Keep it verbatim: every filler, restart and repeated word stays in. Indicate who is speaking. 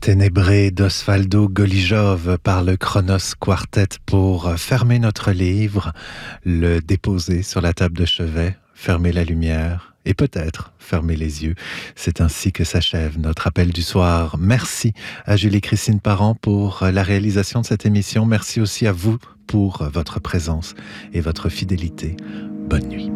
Speaker 1: Ténébré d'Osvaldo Golijov par le Chronos Quartet pour fermer notre livre, le déposer sur la table de chevet, fermer la lumière et peut-être fermer les yeux. C'est ainsi que s'achève notre appel du soir. Merci à Julie-Christine Parent pour la réalisation de cette émission. Merci aussi à vous pour votre présence et votre fidélité. Bonne nuit.